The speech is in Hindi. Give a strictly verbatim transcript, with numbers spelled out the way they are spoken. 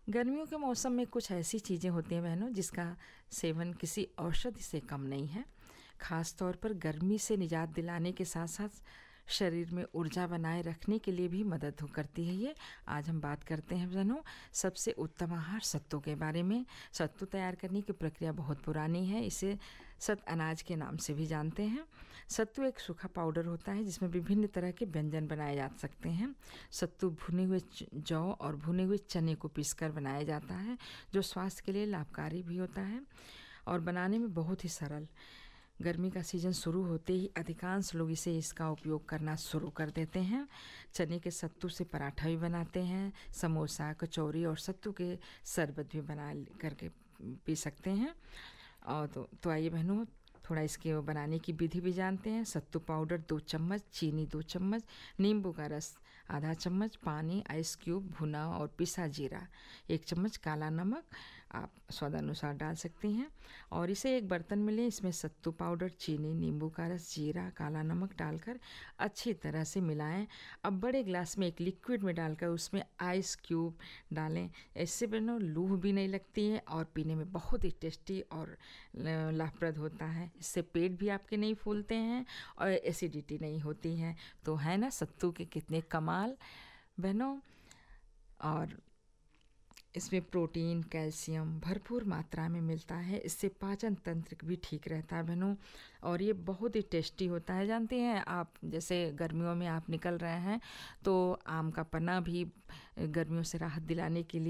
गर्मियों के मौसम में कुछ ऐसी चीज़ें होती हैं बहनों जिसका सेवन किसी औषधि से कम नहीं है। ख़ास तौर पर गर्मी से निजात दिलाने के साथ साथ शरीर में ऊर्जा बनाए रखने के लिए भी मदद हो करती है ये। आज हम बात करते हैं बहनों सबसे उत्तम आहार सत्तू के बारे में। सत्तू तैयार करने की प्रक्रिया बहुत पुरानी है, इसे सत अनाज के नाम से भी जानते हैं। सत्तू एक सूखा पाउडर होता है जिसमें विभिन्न तरह के व्यंजन बनाए जा सकते हैं। सत्तू भुने हुए जौ और भुने हुए चने को पीसकर बनाया जाता है जो स्वास्थ्य के लिए लाभकारी भी होता है और बनाने में बहुत ही सरल। गर्मी का सीज़न शुरू होते ही अधिकांश लोग इसे इसका उपयोग करना शुरू कर देते हैं। चने के सत्तू से पराठा भी बनाते हैं, समोसा, कचौरी और सत्तू के शरबत भी बना करके पी सकते हैं। और तो, तो आइए बहनों थोड़ा इसके बनाने की विधि भी जानते हैं। सत्तू पाउडर दो चम्मच, चीनी दो चम्मच, नींबू का रस आधा चम्मच, पानी, आइस क्यूब, भुना और पिसा जीरा एक चम्मच, काला नमक आप स्वादानुसार डाल सकती हैं। और इसे एक बर्तन में लें, इसमें सत्तू पाउडर, चीनी, नींबू का रस, जीरा, काला नमक डालकर अच्छी तरह से मिलाएं। अब बड़े ग्लास में एक लिक्विड में डालकर उसमें आइस क्यूब डालें। इससे बहनों लूह भी नहीं लगती है और पीने में बहुत ही टेस्टी और लाभप्रद होता है। इससे पेट भी आपके नहीं फूलते हैं और एसिडिटी नहीं होती है। तो है ना सत्तू के कितने कमाल बहनों। और इसमें प्रोटीन, कैल्शियम भरपूर मात्रा में मिलता है। इससे पाचन तंत्र भी ठीक रहता है बहनों और ये बहुत ही टेस्टी होता है। जानते हैं आप, जैसे गर्मियों में आप निकल रहे हैं तो आम का पन्ना भी गर्मियों से राहत दिलाने के लिए